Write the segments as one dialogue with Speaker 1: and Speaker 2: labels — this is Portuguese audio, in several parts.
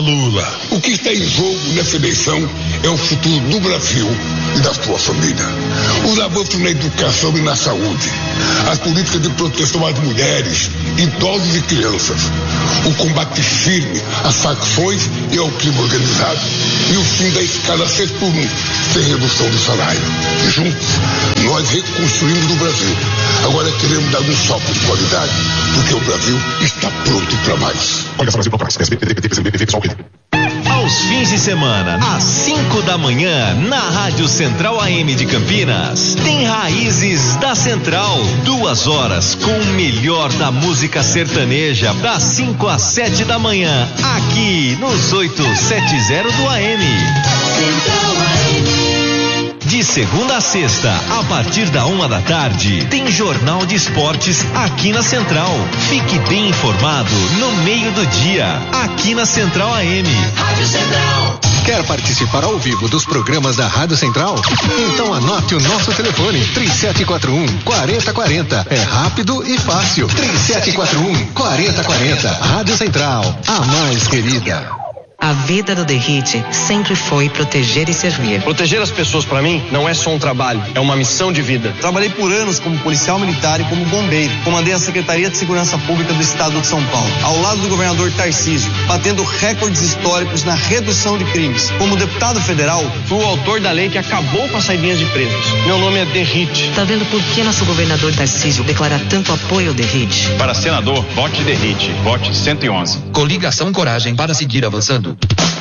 Speaker 1: Lula. O que está em jogo nessa eleição é o futuro do Brasil e da sua família. Os avanços na educação e na saúde, as políticas de proteção às mulheres, idosos e crianças, o combate firme às facções e ao crime organizado e o fim da escala 6x1, sem redução do salário. E juntos, nós reconstruímos o Brasil. Agora queremos dar um salto de qualidade, porque o Brasil está pronto para mais.
Speaker 2: Olha, Brasil, pessoal.
Speaker 3: Aos fins de semana, às 5 da manhã, na Rádio Central AM de Campinas, tem Raízes da Central. 2 horas com o melhor da música sertaneja, das 5 às 7 da manhã, aqui nos 870 do AM. Central AM. De segunda a sexta, a partir da 1 da tarde, tem Jornal de Esportes aqui na Central. Fique bem informado no meio do dia, aqui na Central AM. Rádio Central.
Speaker 4: Quer participar ao vivo dos programas da Rádio Central? Então anote o nosso telefone, 3741-4040. É rápido e fácil. 3741-4040. Rádio Central, a mais querida.
Speaker 5: A vida do Derrite sempre foi proteger e servir.
Speaker 6: Proteger as pessoas, para mim, não é só um trabalho, é uma missão de vida. Trabalhei por anos como policial militar e como bombeiro. Comandei a Secretaria de Segurança Pública do Estado de São Paulo, ao lado do governador Tarcísio, batendo recordes históricos na redução de crimes. Como deputado federal, fui o autor da lei que acabou com as saidinhas de presos. Meu nome é Derrite.
Speaker 5: Tá vendo por que nosso governador Tarcísio declara tanto apoio ao Derrite?
Speaker 7: Para senador, vote Derrite, vote 111.
Speaker 8: Coligação Coragem para seguir avançando.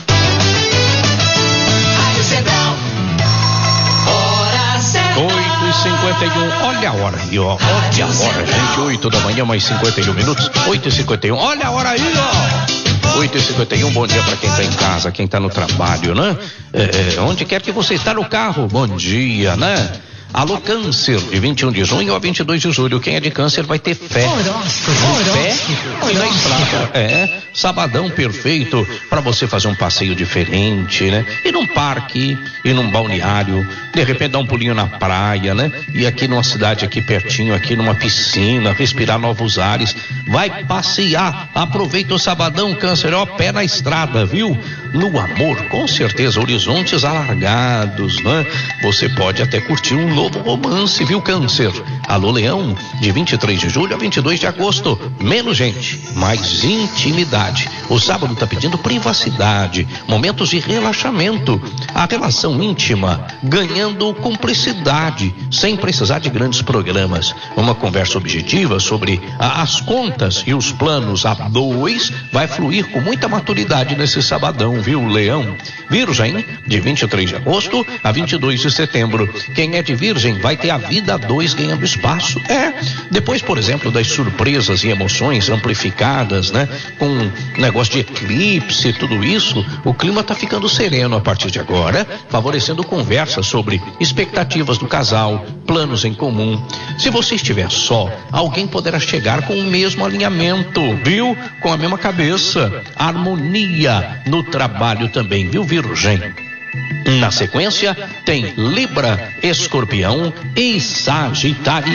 Speaker 9: Rádio Central. Hora certa.
Speaker 10: 8h51. Olha a hora aí, ó. Olha a hora, gente. 8 da manhã, mais 51 minutos. 8h51. Olha a hora aí, ó. 8h51, bom dia para quem tá em casa, quem tá no trabalho, né? Onde quer que você está no carro, bom dia, né? Alô, Câncer, de 21 de junho a 22 de julho. Quem é de Câncer vai ter fé. Fé e na estrada. Sabadão perfeito para você fazer um passeio diferente, né? Ir num parque, ir num balneário, de repente dar um pulinho na praia, né? E aqui numa cidade aqui pertinho, aqui numa piscina, respirar novos ares. Vai passear, aproveita o sabadão, Câncer, ó, pé na estrada, viu? No amor, com certeza, horizontes alargados, né? Você pode até curtir um novo romance, viu, Câncer? Alô, Leão, de 23 de julho a 22 de agosto, menos gente, mais intimidade. O sábado tá pedindo privacidade, momentos de relaxamento, a relação íntima ganhando cumplicidade, sem precisar de grandes programas. Uma conversa objetiva sobre as contas e os planos a dois vai fluir com muita maturidade nesse sabadão, viu, Leão? Virgem, de 23 de agosto a 22 de setembro. Quem é de Virgem vai ter a vida a dois ganhando espaço. Depois, por exemplo, das surpresas e emoções amplificadas, né? Com negócio de eclipse e tudo isso, o clima tá ficando sereno a partir de agora, favorecendo conversas sobre expectativas do casal, planos em comum. Se você estiver só, alguém poderá chegar com o mesmo alinhamento, viu? Com a mesma cabeça. Harmonia no trabalho também, viu, Virgem? Na sequência, tem Libra, Escorpião e Sagitário.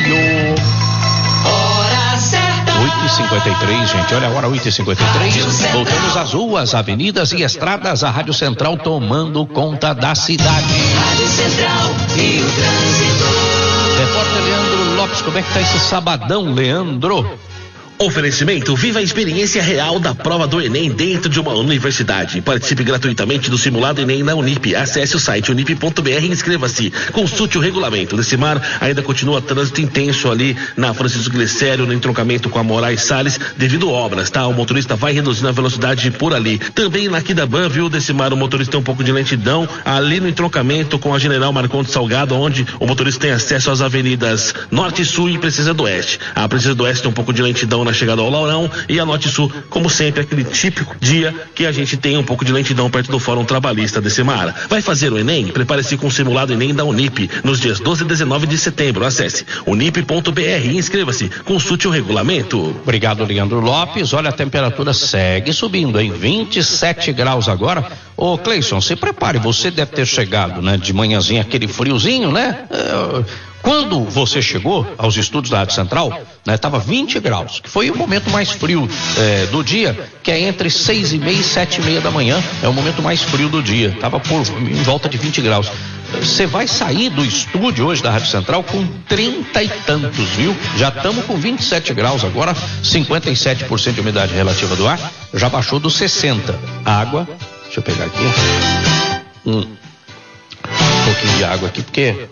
Speaker 9: Hora certa.
Speaker 10: 8h53, gente, olha a hora, 8h53. Voltamos às ruas, avenidas e estradas, a Rádio Central tomando conta da cidade.
Speaker 9: Rádio Central e o trânsito.
Speaker 10: Repórter Leandro Lopes, como é que tá esse sabadão, Leandro?
Speaker 11: Oferecimento: viva a experiência real da prova do Enem dentro de uma universidade. Participe gratuitamente do simulado Enem na Unip. Acesse o site unip.br e inscreva-se. Consulte o regulamento. Decimar ainda continua trânsito intenso ali na Francisco Glicério, no entroncamento com a Moraes Salles, devido a obras, tá? O motorista vai reduzindo a velocidade por ali. Também na Quidaban, viu, Decimar, o motorista tem um pouco de lentidão ali no entroncamento com a General Marcondes Salgado, onde o motorista tem acesso às avenidas Norte e Sul e Princesa do Oeste. A Princesa do Oeste tem um pouco de lentidão na chegada ao Laurão, e a Norte Sul, como sempre, aquele típico dia que a gente tem um pouco de lentidão perto do Fórum Trabalhista de Semara. Vai fazer o Enem? Prepare-se com o simulado Enem da Unip nos dias 12 e 19 de setembro. Acesse unip.br e inscreva-se. Consulte o regulamento.
Speaker 10: Obrigado, Leandro Lopes. Olha, a temperatura segue subindo, em 27 graus agora. Ô, Cleison, se prepare, você deve ter chegado, né, de manhãzinha, aquele friozinho, né? Quando você chegou aos estúdios da Rádio Central, né, tava 20 graus, que foi o momento mais frio do dia, que é entre 6h30 e 7h30 da manhã, é o momento mais frio do dia, tava em volta de 20 graus. Você vai sair do estúdio hoje da Rádio Central com 30 e tantos, viu? Já estamos com 27 graus agora, 57% de umidade relativa do ar, já baixou dos 60. Água, deixa eu pegar aqui, um pouquinho de água aqui, porque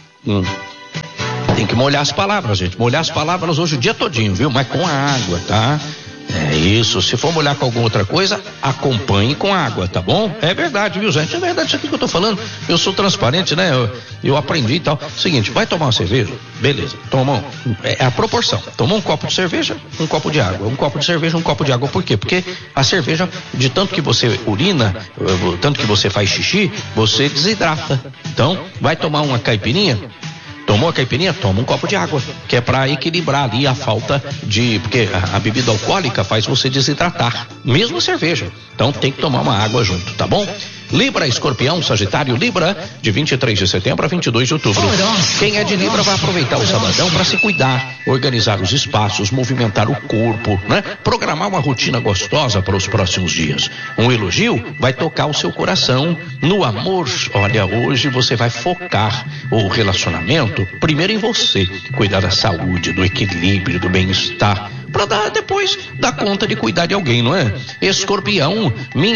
Speaker 10: tem que molhar as palavras, gente. Molhar as palavras hoje o dia todinho, viu? Mas com a água, tá? É isso. Se for molhar com alguma outra coisa, acompanhe com água, tá bom? É verdade, viu, gente? É verdade isso aqui que eu tô falando. Eu sou transparente, né? Eu aprendi e tal. Seguinte, vai tomar uma cerveja? Beleza. Toma. É a proporção. Toma um copo de cerveja, um copo de água. Um copo de cerveja, um copo de água. Por quê? Porque a cerveja, de tanto que você urina, tanto que você faz xixi, você desidrata. Então, vai tomar uma caipirinha? Tomou a caipirinha? Toma um copo de água, que é para equilibrar ali a falta de... Porque a bebida alcoólica faz você desidratar, mesmo a cerveja. Então tem que tomar uma água junto, tá bom? Libra, Escorpião, Sagitário, Libra, de 23 de setembro a 22 de outubro. Quem é de Libra vai aproveitar o sabadão para se cuidar, organizar os espaços, movimentar o corpo, né? Programar uma rotina gostosa para os próximos dias. Um elogio vai tocar o seu coração. No amor, olha, hoje você vai focar o relacionamento primeiro em você, cuidar da saúde, do equilíbrio, do bem-estar, para depois dar conta de cuidar de alguém, não é? Escorpião,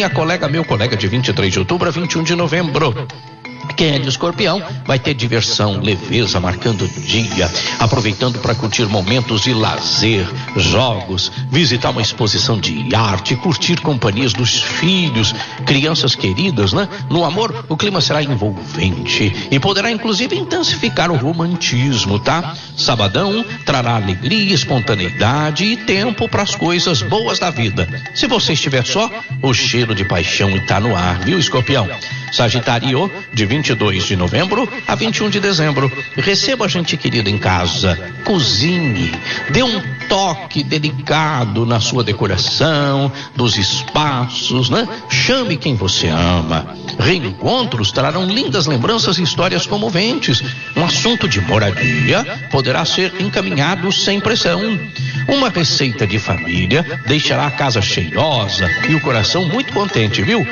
Speaker 10: meu colega de 23 de outubro a 21 de novembro. Quem é de Escorpião vai ter diversão, leveza, marcando o dia, aproveitando para curtir momentos de lazer, jogos, visitar uma exposição de arte, curtir companhias dos filhos, crianças queridas, né? No amor, o clima será envolvente e poderá inclusive intensificar o romantismo, tá? Sabadão trará alegria, espontaneidade e tempo para as coisas boas da vida. Se você estiver só, o cheiro de paixão está no ar, viu, Escorpião? Sagitário, de 22 de novembro a 21 de dezembro. Receba a gente querida em casa, cozinhe, dê um toque delicado na sua decoração, dos espaços, né? Chame quem você ama. Reencontros trarão lindas lembranças e histórias comoventes. Um assunto de moradia poderá ser encaminhado sem pressão. Uma receita de família deixará a casa cheirosa e o coração muito contente, viu?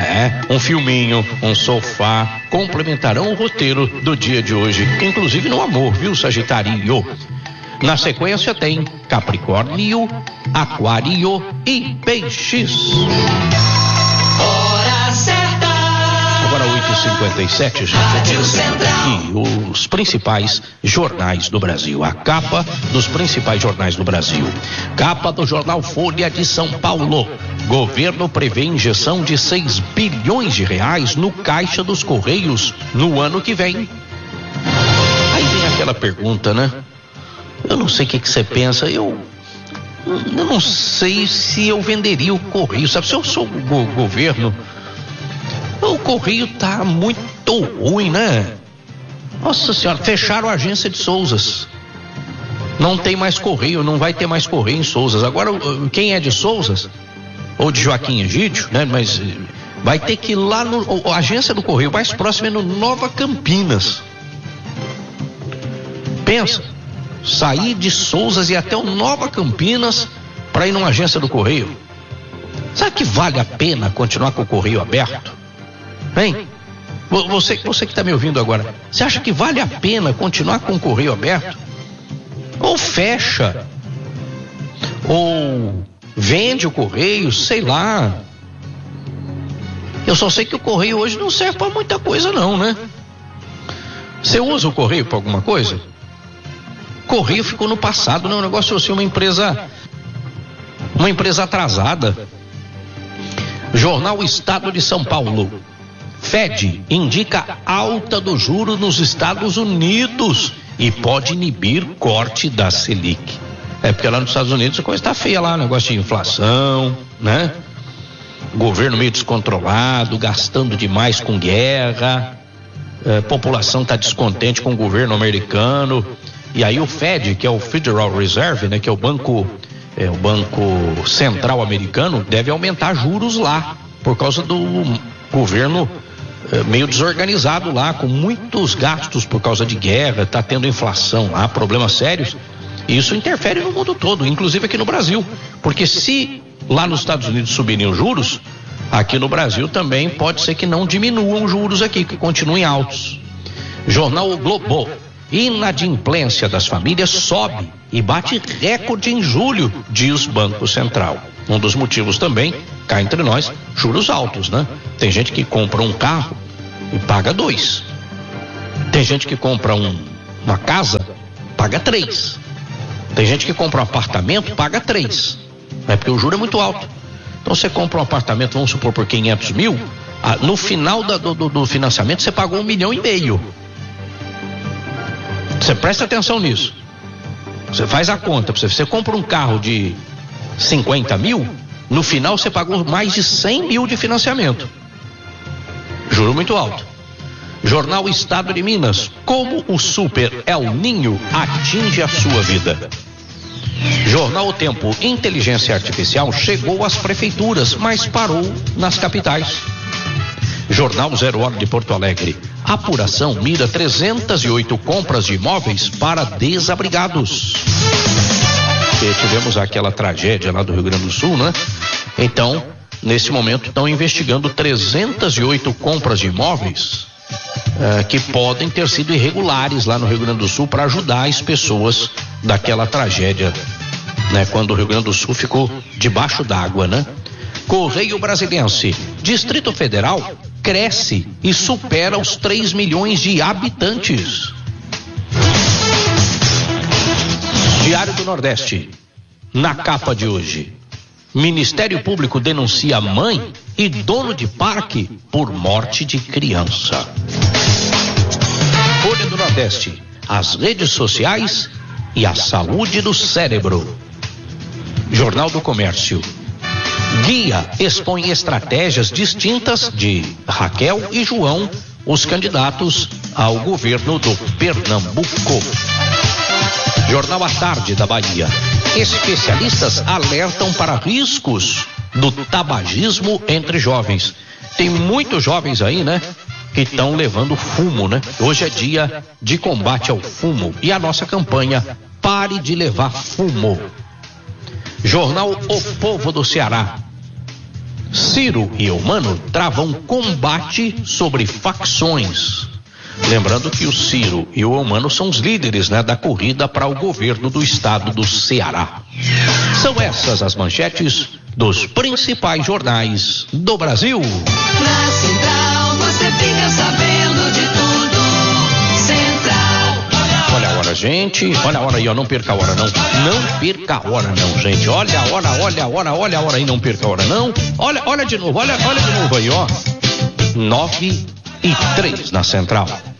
Speaker 10: Um filminho, um sofá complementarão o roteiro do dia de hoje, inclusive no amor, viu, Sagitário? Na sequência tem Capricórnio, Aquário e Peixes.
Speaker 9: Hora certa.
Speaker 10: Agora 8h57, gente.
Speaker 9: Rádio Central.
Speaker 10: E os principais jornais do Brasil. A capa dos principais jornais do Brasil. Capa do jornal Folha de São Paulo. Governo prevê injeção de 6 bilhões de reais no caixa dos Correios no ano que vem. Aí vem aquela pergunta, né? Eu não sei o que você pensa, eu não sei se eu venderia o Correio, sabe? Se eu sou o governo, o Correio tá muito ruim, né? Nossa senhora, fecharam a agência de Souzas. Não tem mais Correio, não vai ter mais Correio em Souzas. Agora, quem é de Souzas, ou de Joaquim Egídio, né? Mas vai ter que ir lá a agência do Correio mais próxima é no Nova Campinas. Pensa, sair de Souzas e até o Nova Campinas para ir numa agência do Correio. Sabe que vale a pena continuar com o Correio aberto? Hein? Você que está me ouvindo agora, você acha que vale a pena continuar com o Correio aberto? Ou fecha? Ou vende o Correio, sei lá. Eu só sei que o Correio hoje não serve para muita coisa não, né? Você usa o Correio para alguma coisa? Correio ficou no passado, né? Um negócio assim, uma empresa atrasada. Jornal Estado de São Paulo. Fed indica alta do juro nos Estados Unidos e pode inibir corte da Selic. É porque lá nos Estados Unidos a coisa tá feia lá, negócio de inflação, né? Governo meio descontrolado, gastando demais com guerra, população tá descontente com o governo americano. E aí o Fed, que é o Federal Reserve, né, que é o banco central americano, deve aumentar juros lá por causa do governo meio desorganizado lá, com muitos gastos por causa de guerra, tá tendo inflação lá, problemas sérios. E isso interfere no mundo todo, inclusive aqui no Brasil. Porque se lá nos Estados Unidos subirem os juros, aqui no Brasil também pode ser que não diminuam os juros aqui, que continuem altos. Jornal O Globo. Inadimplência das famílias sobe e bate recorde em julho, diz Banco Central. Um dos motivos também, cá entre nós, juros altos, né? Tem gente que compra um carro e paga 2. Tem gente que compra uma casa, paga 3. Tem gente que compra um apartamento, paga 3. É porque o juro é muito alto. Então você compra um apartamento, vamos supor, por 500 mil, no final do financiamento você pagou 1,5 milhão. Você presta atenção nisso. Você faz a conta. Você compra um carro de 50 mil, no final você pagou mais de 100 mil de financiamento. Juro muito alto. Jornal Estado de Minas. Como o Super El Ninho atinge a sua vida. Jornal O Tempo. Inteligência artificial chegou às prefeituras, mas parou nas capitais. Jornal 0 Hora de Porto Alegre. Apuração mira 308 compras de imóveis para desabrigados. E tivemos aquela tragédia lá do Rio Grande do Sul, né? Então, nesse momento, estão investigando 308 compras de imóveis que podem ter sido irregulares lá no Rio Grande do Sul para ajudar as pessoas daquela tragédia, né? Quando o Rio Grande do Sul ficou debaixo d'água, né? Correio Brasiliense. Distrito Federal cresce e supera os 3 milhões de habitantes. Diário do Nordeste. Na capa de hoje, Ministério Público denuncia mãe e dono de parque por morte de criança. Folha do Nordeste. As redes sociais e a saúde do cérebro. Jornal do Comércio. Guia expõe estratégias distintas de Raquel e João, os candidatos ao governo do Pernambuco. Jornal à Tarde da Bahia. Especialistas alertam para riscos do tabagismo entre jovens. Tem muitos jovens aí, né? Que estão levando fumo, né? Hoje é dia de combate ao fumo e a nossa campanha Pare de Levar Fumo. Jornal O Povo do Ceará. Ciro e Eumano travam combate sobre facções. Lembrando que o Ciro e o Eumano são os líderes, né, da corrida para o governo do estado do Ceará. São essas as manchetes dos principais jornais do Brasil.
Speaker 9: Na Central você fica sabendo de tudo. Central.
Speaker 10: Olha a hora, gente. Olha a hora aí, ó. Não perca a hora, não. Não perca a hora, não, gente. Olha a hora, olha a hora, olha a hora aí. Não perca a hora, não. Olha de novo, olha de novo aí, ó. 9:03 na Central.